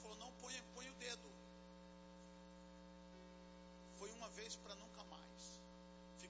falou, não, põe o dedo. Foi uma vez para nunca